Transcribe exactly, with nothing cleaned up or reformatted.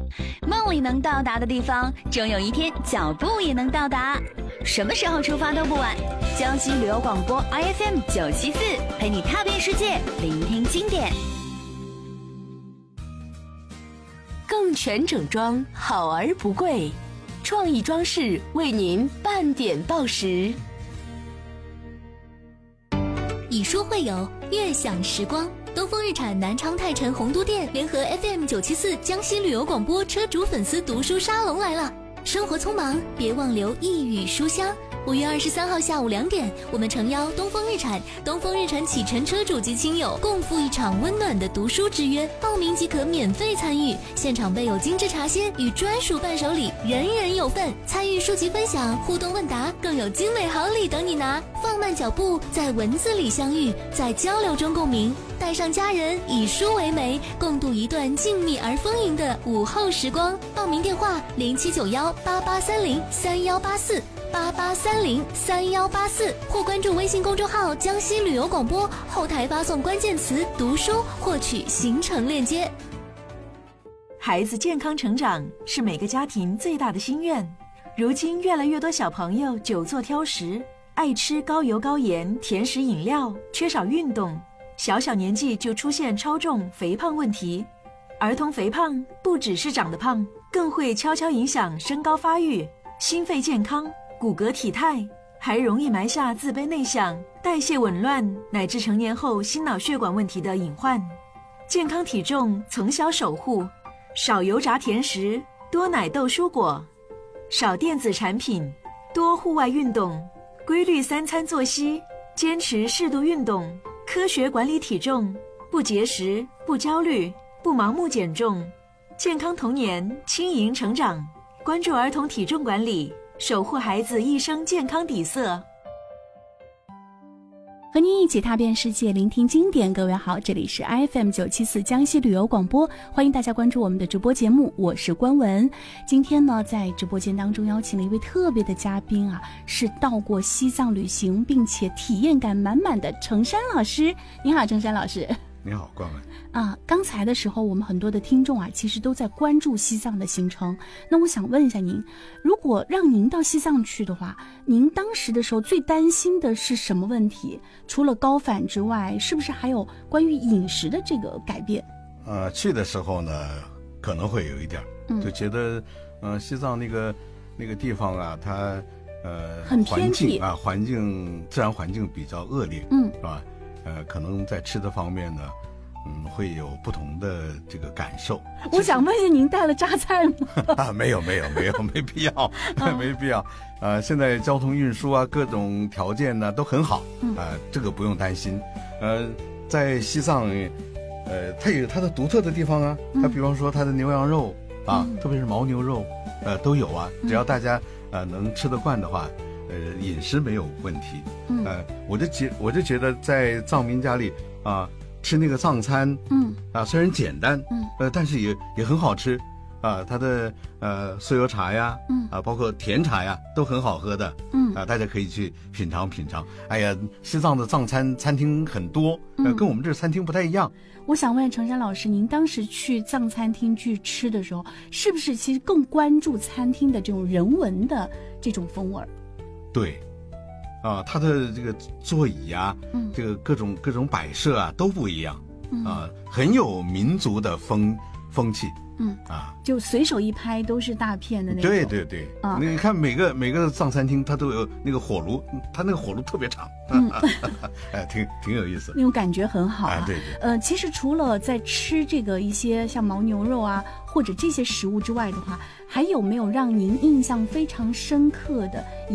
梦里能到达的地方，终有一天脚步也能到达。什么时候出发都不晚。江西旅游广播 I F M 九七四，陪你踏遍世界，聆听经典。 更全整装，好而不贵，创意装饰为您半点报时。 以书会友，悦享时光。东风日产南昌泰城洪都店联合 F M 九七四江西旅游广播车主粉丝读书沙龙来了。生活匆忙，别忘留一语书香。五月二十三号下午两点，我们诚邀东风日产、东风日产启辰车主及亲友共赴一场温暖的读书之约，报名即可免费参与。现场备有精致茶歇与专属伴手礼，人人有份。参与书籍分享、互动问答，更有精美好礼等你拿。放慢脚步，在文字里相遇，在交流中共鸣。带上家人，以书为媒，共度一段静谧而丰盈的午后时光。报名电话：零七九幺八八三零三幺八四。八八三零三幺八四，或关注微信公众号江西旅游广播，后台发送关键词读书获取行程链接。 孩子健康成长是每个家庭最大的心愿，如今越来越多小朋友久坐挑食，爱吃高油高盐甜食饮料，缺少运动，小小年纪就出现超重肥胖问题。儿童肥胖不只是长得胖，更会悄悄影响身高发育、心肺健康、骨骼体态，还容易埋下自卑内向、代谢紊乱乃至成年后心脑血管问题的隐患。健康体重从小守护，少油炸甜食，多奶豆蔬果，少电子产品，多户外运动，规律三餐作息，坚持适度运动，科学管理体重，不节食，不焦虑，不盲目减重，健康童年，轻盈成长。关注儿童体重管理，守护孩子一生健康底色。 和您一起踏遍世界，聆听经典。各位好，这里是 I F M 九七四江西旅游广播，欢迎大家关注我们的直播节目，我是关文。今天呢，在直播间当中邀请了一位特别的嘉宾啊，是到过西藏旅行并且体验感满满的程山老师。你好，程山老师。 你好，关文。 啊，刚才的时候我们很多的听众啊，其实都在关注西藏的行程。那我想问一下您，如果让您到西藏去的话，您当时的时候最担心的是什么问题？除了高反之外，是不是还有关于饮食的这个改变？ 呃，去的时候呢，可能会有一点，嗯、就觉得，呃，西藏那个那个地方啊，它呃很偏僻环境啊，环境自然环境比较恶劣， 嗯， 是吧？呃，可能在吃的方面呢，嗯，会有不同的这个感受。 我想问一下，您带了榨菜吗？ 啊，没有，没有，没有，没必要，没必要。呃，现在交通运输啊，各种条件呢都很好，啊、呃，这个不用担心。呃，在西藏，呃，它有它的独特的地方啊，它比方说它的牛羊肉啊，嗯、特别是牦牛肉，呃，都有啊。只要大家呃能吃得惯的话。呃，饮食没有问题，嗯，呃，我就觉我就觉得在藏民家里啊、呃，吃那个藏餐，嗯，啊，虽然简单，嗯，呃，但是也也很好吃，啊、呃，它的呃酥油茶呀，嗯，啊，包括甜茶呀，都很好喝的，嗯，啊、呃，大家可以去品尝品尝。哎呀，西藏的藏餐餐厅很多，呃，跟我们这餐厅不太一样。 我想问程山老师，您当时去藏餐厅去吃的时候，是不是其实更关注餐厅的这种人文的这种风味？ 对，啊，它的这个座椅啊，嗯、这个各种各种摆设啊都不一样，嗯、啊，很有民族的风风气，嗯啊， 就随手一拍都是大片的那种。 对对对，啊，你看每个每个藏餐厅它都有那个火炉，它那个火炉特别长，嗯，哎，挺挺有意思， 那种感觉很好啊。 啊对对， 呃，其实除了在吃这个一些像牦牛肉啊或者这些食物之外的话，还有没有让您印象非常深刻的